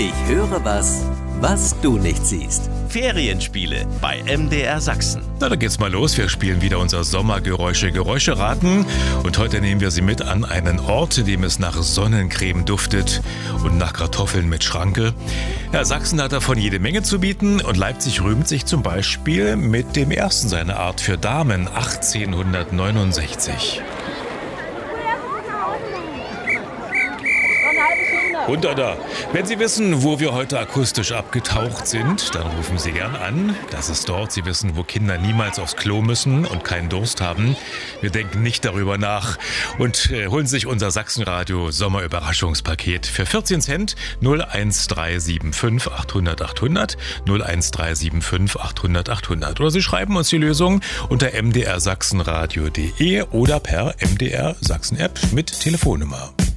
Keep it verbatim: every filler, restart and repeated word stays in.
Ich höre was, was du nicht siehst. Ferienspiele bei M D R Sachsen. Na, dann geht's mal los. Wir spielen wieder unser Sommergeräusche, Geräusche raten. Und heute nehmen wir Sie mit an einen Ort, in dem es nach Sonnencreme duftet und nach Kartoffeln mit Schranke. Ja, Sachsen hat davon jede Menge zu bieten und Leipzig rühmt sich zum Beispiel mit dem ersten seiner Art für Damen achtzehnhundertneunundsechzig. Runter da. Wenn Sie wissen, wo wir heute akustisch abgetaucht sind, dann rufen Sie gern an. Das ist dort. Sie wissen, wo Kinder niemals aufs Klo müssen und keinen Durst haben. Wir denken nicht darüber nach und äh, holen sich unser Sachsenradio Sommerüberraschungspaket für vierzehn Cent null eins drei sieben fünf achthundert achthundert null eins drei sieben fünf achthundert achthundert. Oder Sie schreiben uns die Lösung unter m d r sachsenradio punkt d e oder per M D R Sachsen App mit Telefonnummer.